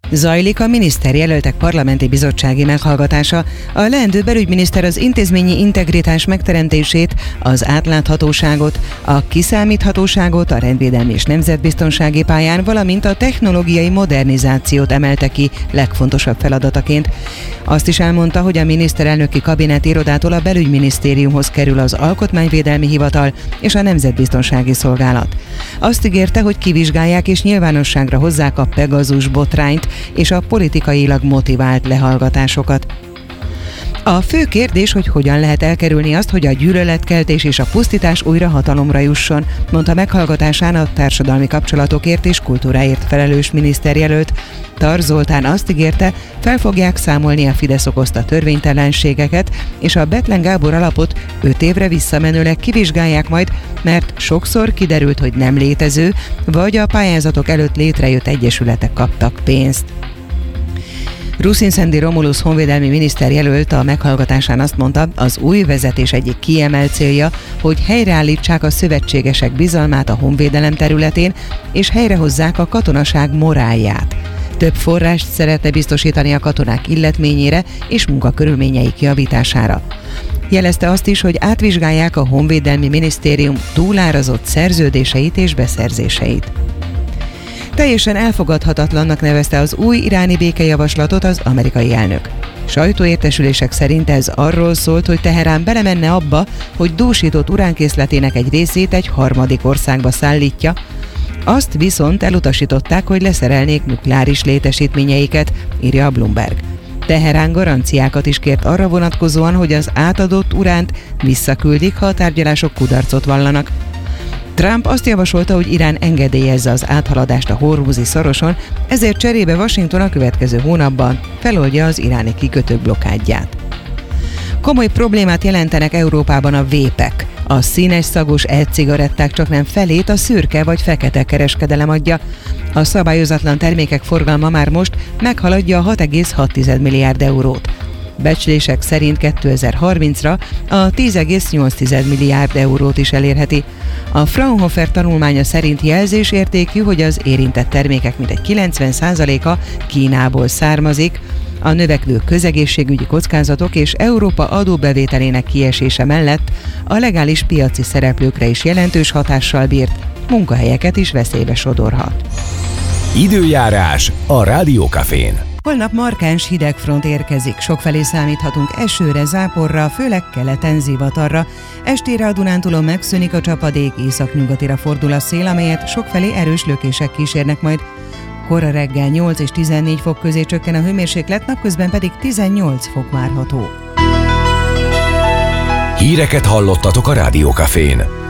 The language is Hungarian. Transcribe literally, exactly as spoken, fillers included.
Zajlik a miniszterjelöltek parlamenti bizottsági meghallgatása. A leendő belügyminiszter az intézményi integritás megteremtését, az átláthatóságot, a kiszámíthatóságot a rendvédelmi és nemzetbiztonsági pályán, valamint a technológiai modernizációt emelte ki legfontosabb feladataként. Azt is elmondta, hogy a miniszterelnöki kabinet irodától a belügyminisztériumhoz kerül az Alkotmányvédelmi Hivatal és a Nemzetbiztonsági Szolgálat. Azt ígérte, hogy kivizsgálják és nyilvánosságra hozzák a Pegasus botrányt és a politikailag motivált lehallgatásokat. A fő kérdés, hogy hogyan lehet elkerülni azt, hogy a gyűlöletkeltés és a pusztítás újra hatalomra jusson, mondta meghallgatásán a társadalmi kapcsolatokért és kultúráért felelős miniszterjelölt. Tar Zoltán azt ígérte, fel fogják számolni a Fidesz okozta törvénytelenségeket, és a Bethlen Gábor alapot öt évre visszamenőleg kivizsgálják majd, mert sokszor kiderült, hogy nem létező, vagy a pályázatok előtt létrejött egyesületek kaptak pénzt. Rusin-Szendi Romulus honvédelmi miniszterjelölt a meghallgatásán azt mondta, az új vezetés egyik kiemelt célja, hogy helyreállítsák a szövetségesek bizalmát a honvédelem területén, és helyrehozzák a katonaság morálját. Több forrást szeretne biztosítani a katonák illetményére és munkakörülményeik javítására. Jelezte azt is, hogy átvizsgálják a Honvédelmi Minisztérium túlárazott szerződéseit és beszerzéseit. Teljesen elfogadhatatlannak nevezte az új iráni békejavaslatot az amerikai elnök. Sajtóértesülések szerint ez arról szólt, hogy Teherán belemenne abba, hogy dúsított uránkészletének egy részét egy harmadik országba szállítja, azt viszont elutasították, hogy leszerelnék nukleáris létesítményeiket, írja a Bloomberg. Teherán garanciákat is kért arra vonatkozóan, hogy az átadott uránt visszaküldik, ha a tárgyalások kudarcot vallanak. Trump azt javasolta, hogy Irán engedélyezze az áthaladást a Hormuzi szoroson, ezért cserébe Washington a következő hónapban feloldja az iráni kikötők blokkádját. Komoly problémát jelentenek Európában a vépek. A színes szagos e-cigaretták csaknem felét a szürke vagy fekete kereskedelem adja. A szabályozatlan termékek forgalma már most meghaladja a hat egész hat milliárd eurót. Becslések szerint kétezer-harmincra a tíz egész nyolc milliárd eurót is elérheti. A Fraunhofer tanulmánya szerint jelzésértékű, hogy az érintett termékek mintegy kilencven százaléka Kínából származik. A növekvő közegészségügyi kockázatok és Európa adóbevételének kiesése mellett a legális piaci szereplőkre is jelentős hatással bírt, munkahelyeket is veszélybe sodorhat. Időjárás a Rádiókafén. Holnap markáns hidegfront érkezik, sokfelé számíthatunk esőre, záporra, főleg keleten zivatarra. Estére a Dunántúlon megszűnik a csapadék, északnyugatira fordul a szél, amelyet sokfelé erős lökések kísérnek majd. Kora reggel nyolc és tizennégy fok közé csökken a hőmérséklet, napközben pedig tizennyolc fok várható. Híreket hallottatok a Rádiókafén.